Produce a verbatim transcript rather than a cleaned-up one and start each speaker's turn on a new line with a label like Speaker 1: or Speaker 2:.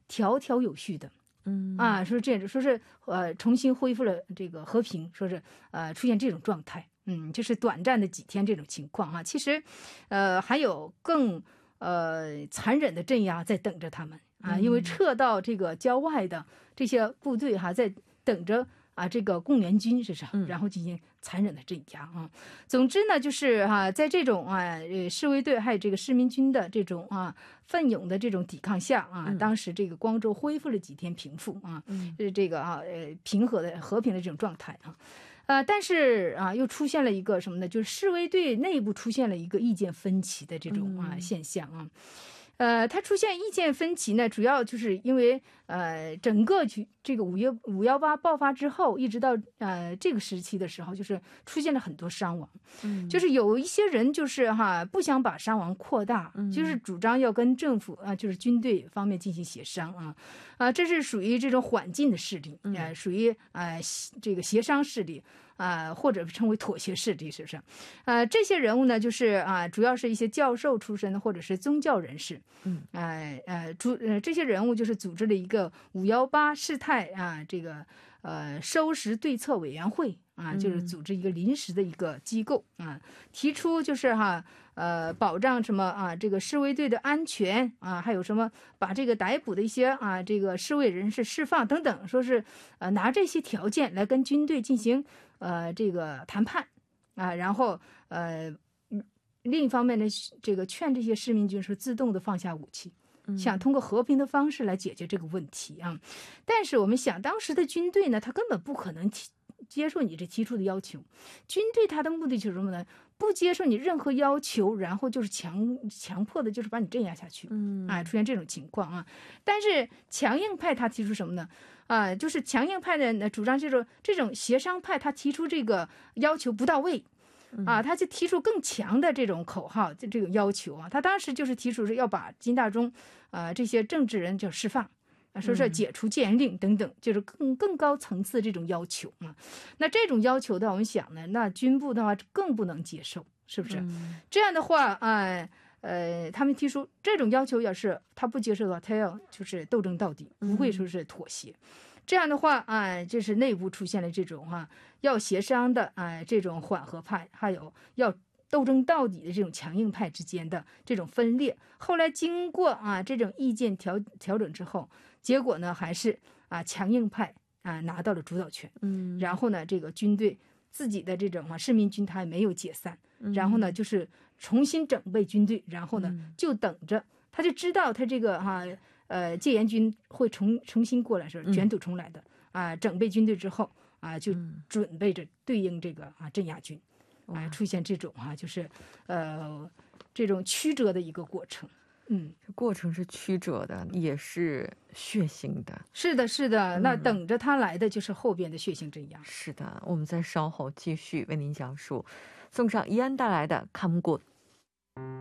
Speaker 1: 条条有序的。
Speaker 2: 嗯
Speaker 1: 啊，说这说是呃重新恢复了这个和平，说是呃出现这种状态，嗯，就是短暂的几天这种情况哈、其实，呃还有更呃残忍的镇压在等着他们啊，因为撤到这个郊外的这些部队哈、在等着。啊，这个共援军是啥？然后进行残忍的镇压啊。总之呢，就是哈、啊，在这种啊呃示威队还有这个市民军的这种啊奋勇的这种抵抗下啊，
Speaker 2: 嗯、
Speaker 1: 当时这个光州恢复了几天平复啊，
Speaker 2: 嗯、
Speaker 1: 是这个啊呃平和的和平的这种状态啊。呃，但是啊，又出现了一个什么呢？就是示威队内部出现了一个意见分歧的这种啊、
Speaker 2: 嗯、
Speaker 1: 现象啊。呃，它出现意见分歧呢，主要就是因为呃，整个去这个五月五幺八爆发之后，一直到呃这个时期的时候，就是出现了很多伤亡。
Speaker 2: 嗯，
Speaker 1: 就是有一些人就是哈不想把伤亡扩大，
Speaker 2: 嗯、
Speaker 1: 就是主张要跟政府啊，就是军队方面进行协商啊啊，这是属于这种缓进的势力，呃，属于啊、呃、这个协商势力。啊、呃，或者称为妥协势力，是不是？呃，这些人物呢，就是啊、呃，主要是一些教授出身的，或者是宗教人士。
Speaker 2: 嗯，
Speaker 1: 呃呃，主呃这些人物就是组织了一个五幺八事态啊，这个呃收拾对策委员会啊，就是组织一个临时的一个机构啊，提出就是哈呃保障什么啊这个示威队的安全啊，还有什么把这个逮捕的一些啊这个示威人士释放等等，说是呃拿这些条件来跟军队进行。呃，这个谈判啊，然后呃，另一方面呢，这个劝这些市民军说自动的放下武器，想通过和平的方式来解决这个问题啊。但是我们想，当时的军队呢，他根本不可能提接受你这提出的要求。军队他的目的就是什么呢？不接受你任何要求，然后就是强强迫的，就是把你镇压下去。
Speaker 2: 嗯，
Speaker 1: 啊，出现这种情况啊。但是强硬派他提出什么呢？啊，就是强硬派的主张就是这种协商派，他提出这个要求不到位，啊，他就提出更强的这种口号，这这种要求啊。他当时就是提出是要把金大中啊这些政治人就释放，啊，说是解除戒严令等等，就是更更高层次这种要求啊。那这种要求的，我们想呢，那军部的话更不能接受，是不是？
Speaker 2: 嗯、
Speaker 1: 这样的话，哎。呃，他们提出这种要求，要是他不接受的话，他要就是斗争到底，不会说是妥协。嗯、这样的话，啊、呃，这是内部出现了这种哈、啊、要协商的啊、呃、这种缓和派，还有要斗争到底的这种强硬派之间的这种分裂。后来经过啊这种意见调调整之后，结果呢还是啊强硬派啊拿到了主导权。
Speaker 2: 嗯，
Speaker 1: 然后呢，这个军队自己的这种啊市民军他也没有解散。然后呢，就是重新整备军队，然后呢，就等着，他就知道他这个哈、啊、呃戒严军会重重新过来，是卷土重来的、嗯、啊。整备军队之后啊，就准备着对应这个啊镇压军，啊出现这种啊就是呃这种曲折的一个过程。嗯，
Speaker 2: 过程是曲折的，也是血腥的。
Speaker 1: 是的，是的、嗯，那等着他来的就是后边的血腥镇压。
Speaker 2: 是的，我们再稍后继续为您讲述。送上怡安带来的《看不过》。